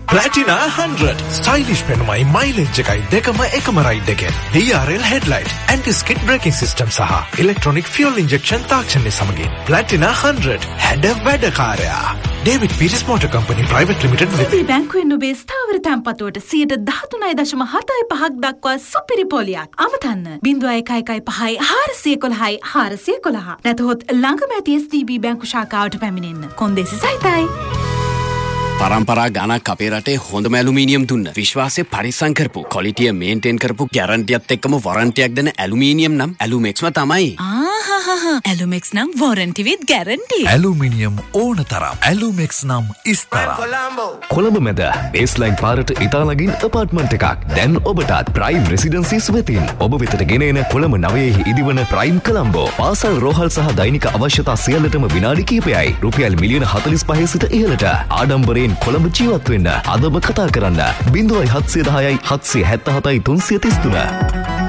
Platina 100 stylish පෙනුමයි mileage එකයි දෙකම එකම රයිඩ් එකෙන්. DRL headlight, anti-skid braking system සහ electronic fuel injection තාක්ෂණය සමගින් Platina 100 හැඩ වැඩකාරයා. David Peters Motor Company Private Limited. මේ බැංකුවෙන් ඔබේ ස්ථාවර තැන්පතුවට 13.75% දක්වා සුපිරි පොලියක්. අමතන්න 0115 411 411. නැතහොත් ළඟම ඇති SDB බැංකු ශාඛාවට පැමිණෙන්න. කොන්දේසි සහිතයි. परंपरा गाना අපේ රටේ හොඳම ඇලුමිනියම් දුන්න විශ්වාසය පරිස්සම් කරපු ක්වොලිටිය මේන්ටේන් කරපු ගැරන්ටියත් එක්කම වොරන්ටියක් දෙන ඇලුමිනියම් නම් ඇලුමෙක්ස්ම තමයි. ඇලුමෙක්ස් නම් වොරන්ටි විත් ගැරන්ටි. ඇලුමිනියම් ඕන තරම්. ඇලුමෙක්ස් නම් ඉස්තරම්. කොළඹ මැද බේස්ලයින් පාරට ඉතාලගින් අපාර්ට්මන්ට් එකක්. දැන් ඔබටත් ප්‍රයිම් රෙසිඩන්සිස් වෙතින් ඔබ වෙතට ගෙන එන කොළඹ නවයේහි ඉදිවන ප්‍රයිම් කොළඹෝ. පාසල් රෝහල් සහ දෛනික අවශ්‍යතා සියල්ලටම විනාඩි කිහිපයයි. රුපියල් මිලියන 45 සිට ඉහළට ආඩම්බරයෙන් කොළඹ ජීවත් වෙන්න අදම කතා කරන්න 0710 777 333